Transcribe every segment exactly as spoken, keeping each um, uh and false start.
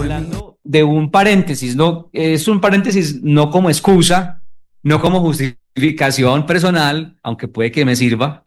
hablando de un paréntesis, no, es un paréntesis no como excusa, no como justificación personal, aunque puede que me sirva,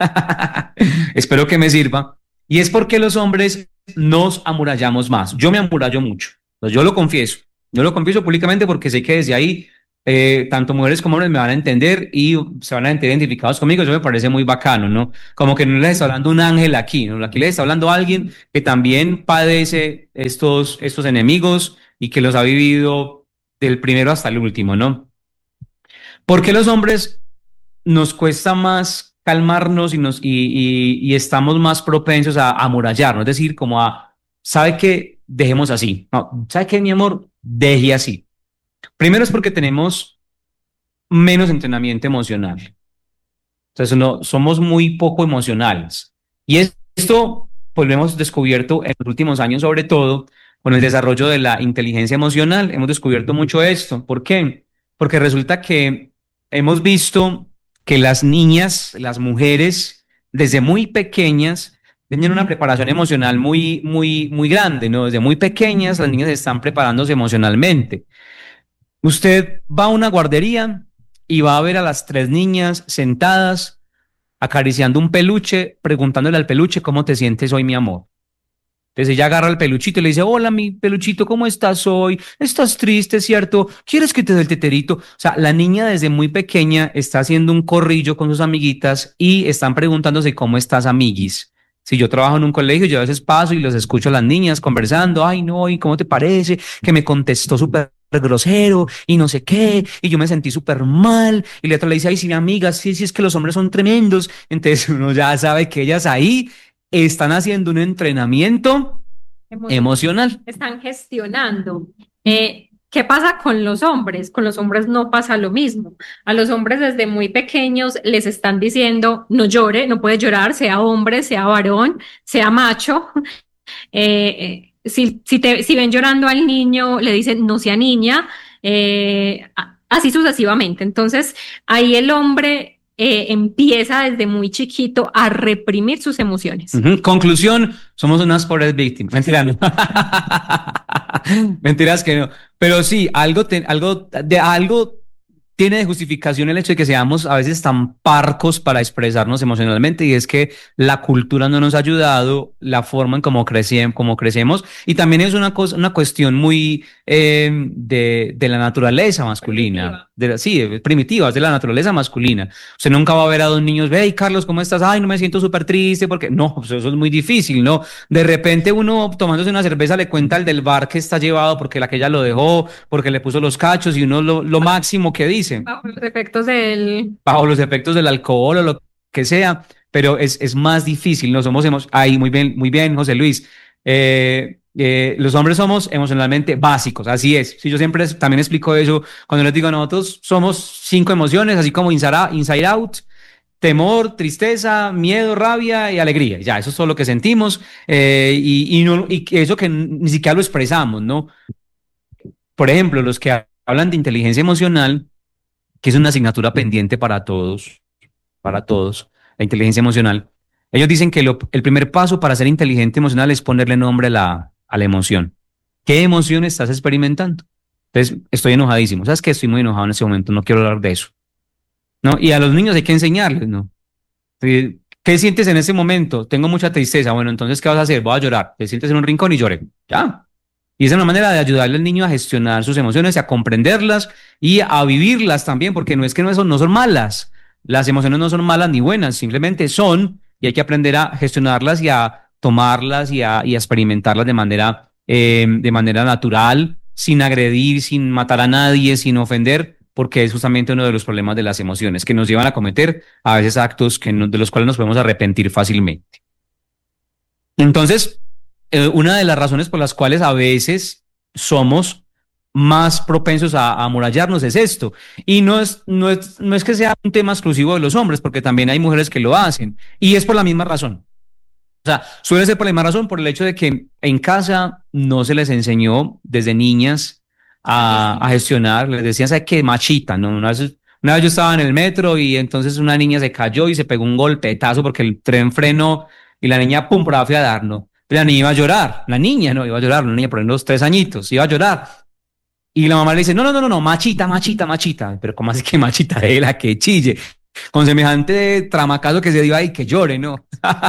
espero que me sirva, y es porque los hombres nos amurallamos más. Yo me amurallo mucho, pues yo lo confieso, yo lo confieso públicamente porque sé que desde ahí eh, tanto mujeres como hombres me van a entender y se van a sentir identificados conmigo. Eso me parece muy bacano, ¿no? Como que no les está hablando un ángel aquí, ¿no? Aquí les está hablando alguien que también padece estos, estos enemigos y que los ha vivido del primero hasta el último, ¿no? ¿Por qué los hombres nos cuesta más calmarnos y, nos, y, y, y estamos más propensos a, a amurallarnos? Es decir, como a, ¿sabe qué? Dejemos así. No, ¿sabe qué, mi amor? Deje así. Primero es porque tenemos menos entrenamiento emocional. Entonces, no, somos muy poco emocionales. Y es, esto, pues lo hemos descubierto en los últimos años, sobre todo con el desarrollo de la inteligencia emocional. Hemos descubierto mucho esto. ¿Por qué? Porque resulta que hemos visto que las niñas, las mujeres, desde muy pequeñas, tienen una preparación emocional muy, muy, muy grande, ¿no? Desde muy pequeñas, las niñas están preparándose emocionalmente. Usted va a una guardería y va a ver a las tres niñas sentadas, acariciando un peluche, preguntándole al peluche, ¿cómo te sientes hoy, mi amor? Entonces ella agarra el peluchito y le dice, hola, mi peluchito, ¿cómo estás hoy? ¿Estás triste, cierto? ¿Quieres que te dé el teterito? O sea, la niña desde muy pequeña está haciendo un corrillo con sus amiguitas y están preguntándose, ¿cómo estás, amiguis? Si yo trabajo en un colegio, yo a veces paso y los escucho a las niñas conversando, ay, no, ¿y cómo te parece? Que me contestó súper grosero y no sé qué, y yo me sentí súper mal, y la otra le dice, ay, sí, mi amiga, sí, sí, es que los hombres son tremendos. Entonces uno ya sabe que ellas ahí están haciendo un entrenamiento emocional. emocional. Están gestionando. Eh, ¿Qué pasa con los hombres? Con los hombres no pasa lo mismo. A los hombres desde muy pequeños les están diciendo, no llore, no puede llorar, sea hombre, sea varón, sea macho. Eh, si, si, te, si ven llorando al niño, le dicen, no sea niña, eh, así sucesivamente. Entonces, ahí el hombre... Eh, empieza desde muy chiquito a reprimir sus emociones. Uh-huh. Conclusión, somos unas pobres víctimas. Mentira, no. Mentiras que no. Pero sí, algo, te, algo de algo tiene de justificación el hecho de que seamos a veces tan parcos para expresarnos emocionalmente, y es que la cultura no nos ha ayudado, la forma en cómo crecemos, cómo crecemos, y también es una cosa, una cuestión muy eh, de, de la naturaleza masculina, de la, sí, primitiva, es de la naturaleza masculina. Usted nunca va a ver a dos niños, hey Carlos, ¿cómo estás? Ay, no, me siento súper triste, porque no, pues eso es muy difícil, ¿no? De repente uno tomándose una cerveza le cuenta al del bar que está llevado porque la que ella lo dejó, porque le puso los cachos, y uno lo, lo máximo que dice. Bajo los efectos del... Bajo los efectos del alcohol o lo que sea, pero es, es más difícil, no somos emo- ahí, muy bien, muy bien, José Luis. Eh, eh, los hombres somos emocionalmente básicos, así es. Si yo siempre es, también explico eso cuando les digo, nosotros somos cinco emociones, así como inside, inside out, temor, tristeza, miedo, rabia y alegría. Ya, eso es todo lo que sentimos, eh, y, y, no, y eso que ni siquiera lo expresamos, ¿no? Por ejemplo, los que hablan de inteligencia emocional, que es una asignatura pendiente para todos, para todos, la inteligencia emocional. Ellos dicen que lo, el primer paso para ser inteligente emocional es ponerle nombre a la, a la emoción. ¿Qué emoción estás experimentando? Entonces, estoy enojadísimo. ¿Sabes qué? Estoy muy enojado en ese momento, no quiero hablar de eso. ¿No? Y a los niños hay que enseñarles, ¿no? ¿Qué sientes en ese momento? Tengo mucha tristeza. Bueno, entonces, ¿qué vas a hacer? Voy a llorar. Te sientes en un rincón y llore. Ya. Y esa es una manera de ayudarle al niño a gestionar sus emociones, a comprenderlas y a vivirlas también, porque no es que no son, no son malas. Las emociones no son malas ni buenas, simplemente son, y hay que aprender a gestionarlas y a tomarlas y a, y a experimentarlas de manera, eh, de manera natural, sin agredir, sin matar a nadie, sin ofender, porque es justamente uno de los problemas de las emociones, que nos llevan a cometer a veces actos que no, de los cuales nos podemos arrepentir fácilmente. Entonces, Eh, una de las razones por las cuales a veces somos más propensos a, a amurallarnos es esto. Y no es, no, es, no es que sea un tema exclusivo de los hombres, porque también hay mujeres que lo hacen. Y es por la misma razón. O sea, suele ser por la misma razón, por el hecho de que en casa no se les enseñó desde niñas a, a gestionar. Les decían, ¿sabes qué? Machita, ¿no? Una vez, una vez yo estaba en el metro y entonces una niña se cayó y se pegó un golpetazo porque el tren frenó y la niña, pum, por abajo a dar, ¿no? La niña iba a llorar, la niña no iba a llorar, la niña por unos tres añitos, iba a llorar. Y la mamá le dice, no, no, no, no, no, machita, machita, machita. Pero ¿cómo así que machita de la que chille? Con semejante tramacazo que se dio ahí, que llore, ¿no?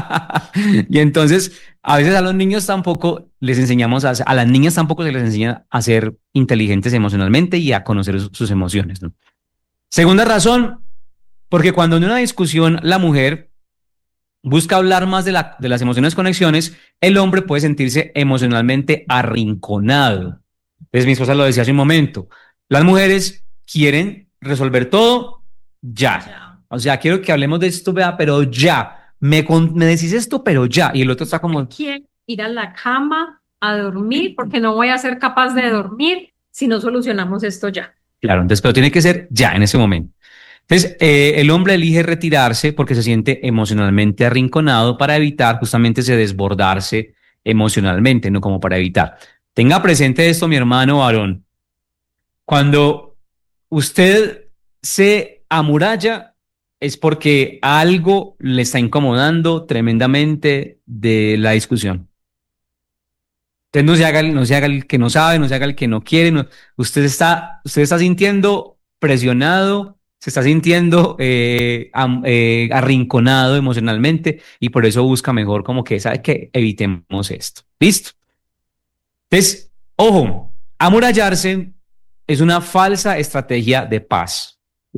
Y entonces, a veces a los niños tampoco les enseñamos, a, a las niñas tampoco se les enseña a ser inteligentes emocionalmente y a conocer sus, sus emociones, ¿no? Segunda razón, porque cuando en una discusión la mujer busca hablar más de, la, de las emociones conexiones, el hombre puede sentirse emocionalmente arrinconado. Entonces mi esposa lo decía hace un momento, las mujeres quieren resolver todo ya. ya. O sea, quiero que hablemos de esto, vea, pero ya. Me, con, me decís esto, pero ya. Y el otro está como... Quiero ir a la cama a dormir porque no voy a ser capaz de dormir si no solucionamos esto ya. Claro, entonces, pero tiene que ser ya, en ese momento. Entonces, eh, el hombre elige retirarse porque se siente emocionalmente arrinconado para evitar justamente ese desbordarse emocionalmente, no como para evitar. Tenga presente esto, mi hermano varón. Cuando usted se amuralla es porque algo le está incomodando tremendamente de la discusión. Entonces no se haga, no se haga el que no sabe, no se haga el que no quiere. No, usted, está, usted está sintiendo presionado, se está sintiendo eh, am, eh, arrinconado emocionalmente y por eso busca mejor como que, ¿sabe qué? Evitemos esto. ¿Listo? Entonces, ojo, amurallarse es una falsa estrategia de paz.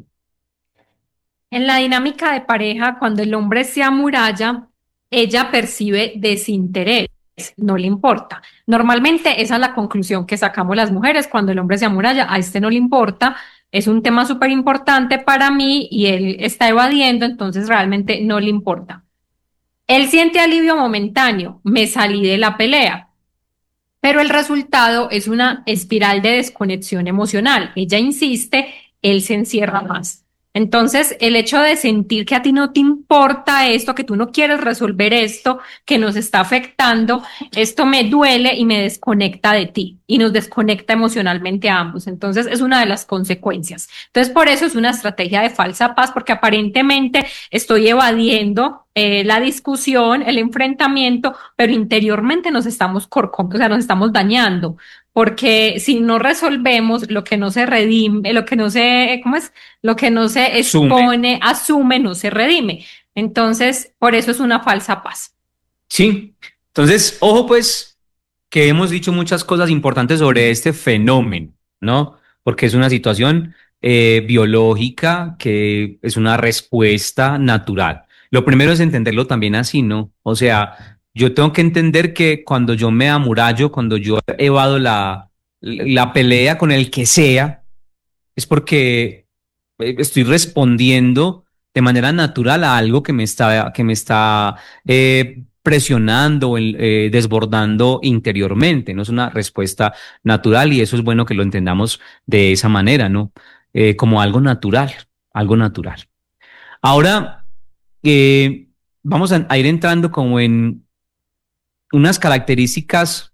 En la dinámica de pareja, cuando el hombre se amuralla, ella percibe desinterés, no le importa. Normalmente esa es la conclusión que sacamos las mujeres cuando el hombre se amuralla, a este no le importa, es un tema súper importante para mí y él está evadiendo, entonces realmente no le importa. Él siente alivio momentáneo, me salí de la pelea. Pero el resultado es una espiral de desconexión emocional. Ella insiste, él se encierra más. Entonces, el hecho de sentir que a ti no te importa esto, que tú no quieres resolver esto, que nos está afectando, esto me duele y me desconecta de ti y nos desconecta emocionalmente a ambos. Entonces, es una de las consecuencias. Entonces, por eso es una estrategia de falsa paz, porque aparentemente estoy evadiendo eh, la discusión, el enfrentamiento, pero interiormente nos estamos corcom- o sea, nos estamos dañando. Porque si no resolvemos lo que no se redime, lo que no se, ¿cómo es? Lo que no se expone, asume, asume no se redime. Entonces, por eso es una falsa paz. Sí. Entonces, ojo pues, que hemos dicho muchas cosas importantes sobre este fenómeno, ¿no? Porque es una situación eh, biológica que es una respuesta natural. Lo primero es entenderlo también así, ¿no? O sea, yo tengo que entender que cuando yo me amurallo, cuando yo evado la, la pelea con el que sea, es porque estoy respondiendo de manera natural a algo que me está, que me está eh, presionando, eh, desbordando interiormente, ¿no? Es una respuesta natural y eso es bueno que lo entendamos de esa manera, ¿no? Eh, como algo natural, algo natural. Ahora, eh, vamos a, a ir entrando como en unas características.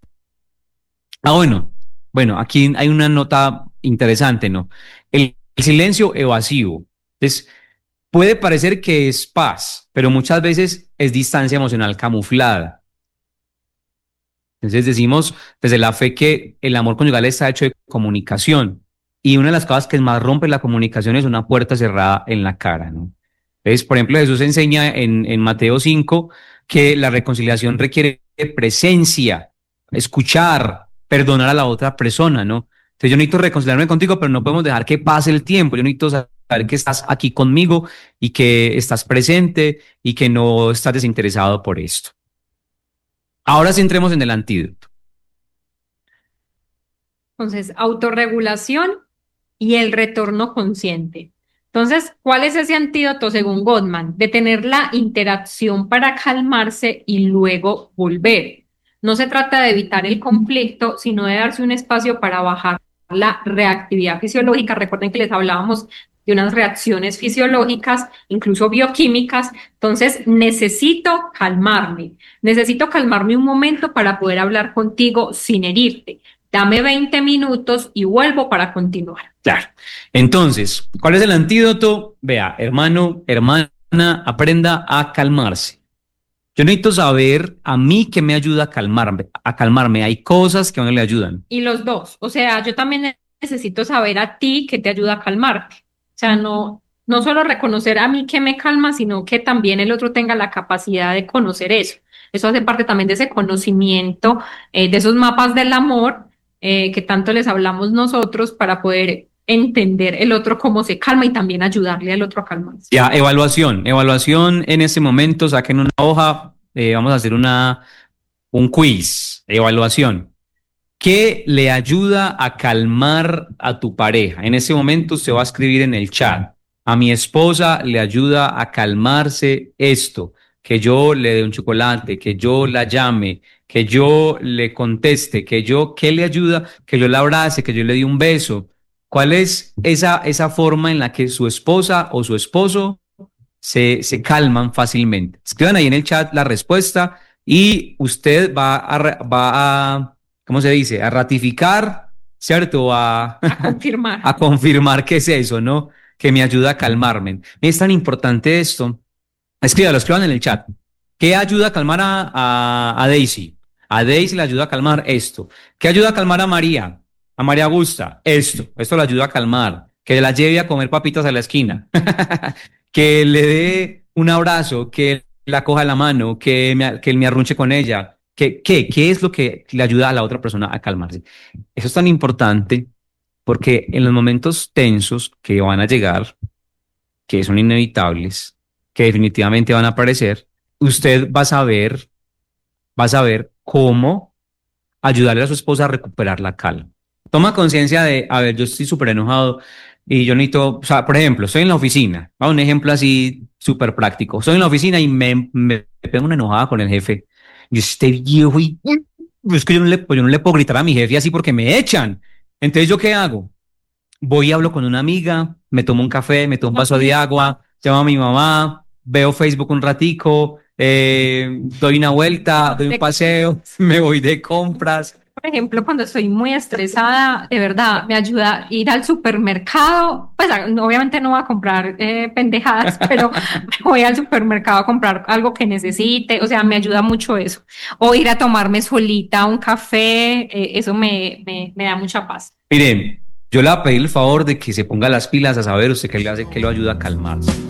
Ah, bueno, bueno, aquí hay una nota interesante, ¿no? El, el silencio evasivo. Entonces, puede parecer que es paz, pero muchas veces es distancia emocional camuflada. Entonces decimos desde la fe que el amor conyugal está hecho de comunicación y una de las cosas que más rompe la comunicación es una puerta cerrada en la cara, ¿no? Entonces, por ejemplo, Jesús enseña en, en Mateo cinco que la reconciliación requiere presencia, escuchar, perdonar a la otra persona, ¿no? Entonces yo necesito reconciliarme contigo, pero no podemos dejar que pase el tiempo. Yo necesito saber que estás aquí conmigo y que estás presente y que no estás desinteresado por esto. Ahora sí entremos en el antídoto. Entonces, autorregulación y el retorno consciente. Entonces, ¿cuál es ese antídoto según Gottman? De tener la interacción para calmarse y luego volver. No se trata de evitar el conflicto, sino de darse un espacio para bajar la reactividad fisiológica. Recuerden que les hablábamos de unas reacciones fisiológicas, incluso bioquímicas. Entonces, necesito calmarme. Necesito calmarme un momento para poder hablar contigo sin herirte. Dame veinte minutos y vuelvo para continuar. Claro. Entonces, ¿cuál es el antídoto? Vea, hermano, hermana, aprenda a calmarse. Yo necesito saber a mí qué me ayuda a calmarme, a calmarme. Hay cosas que a uno le ayudan. Y los dos, o sea, yo también necesito saber a ti qué te ayuda a calmarte. O sea, no, no solo reconocer a mí qué me calma, sino que también el otro tenga la capacidad de conocer eso. Eso hace parte también de ese conocimiento, eh, de esos mapas del amor eh, que tanto les hablamos nosotros para poder entender el otro cómo se calma y también ayudarle al otro a calmarse. Ya, evaluación. Evaluación en este momento, saquen una hoja, eh, vamos a hacer una, un quiz. Evaluación. ¿Qué le ayuda a calmar a tu pareja? En ese momento se va a escribir en el chat. A mi esposa le ayuda a calmarse esto, que yo le dé un chocolate, que yo la llame, que yo le conteste, que yo, ¿qué le ayuda? Que yo la abrace, que yo le dé un beso. ¿Cuál es esa, esa forma en la que su esposa o su esposo se, se calman fácilmente? Escriban ahí en el chat la respuesta y usted va a, va a ¿cómo se dice? A ratificar, ¿cierto? A, a confirmar. A confirmar qué es eso, ¿no? Que me ayuda a calmarme. Es tan importante esto. Escríbalo, escriban en el chat. ¿Qué ayuda a calmar a, a, a Daisy? A Daisy le ayuda a calmar esto. ¿Qué ayuda a calmar a María? A María Augusta, esto. Esto le ayuda a calmar. Que la lleve a comer papitas a la esquina. Que le dé un abrazo, que la coja la mano, que me, que me arrunche con ella. ¿Qué, qué, ¿Qué es lo que le ayuda a la otra persona a calmarse? Eso es tan importante porque en los momentos tensos que van a llegar, que son inevitables, que definitivamente van a aparecer, usted va a saber, va a saber cómo ayudarle a su esposa a recuperar la calma. Toma conciencia de, a ver, yo estoy súper enojado y yo necesito, o sea, por ejemplo, estoy en la oficina, va un ejemplo así súper práctico, estoy en la oficina y me, me pego una enojada con el jefe. Yo este viejo y es que yo no, le, yo no le puedo gritar a mi jefe así porque me echan. Entonces, ¿yo qué hago? Voy y hablo con una amiga, me tomo un café, me tomo un vaso de agua, llamo a mi mamá, veo Facebook un ratico, eh, doy una vuelta, doy un paseo, me voy de compras. Por ejemplo, cuando estoy muy estresada, de verdad, me ayuda ir al supermercado, pues obviamente no voy a comprar eh, pendejadas, pero voy al supermercado a comprar algo que necesite, o sea, me ayuda mucho eso. O ir a tomarme solita un café, eh, eso me, me, me da mucha paz. Miren, yo le voy a pedir el favor de que se ponga las pilas a saber usted qué le hace, qué lo ayuda a calmarse.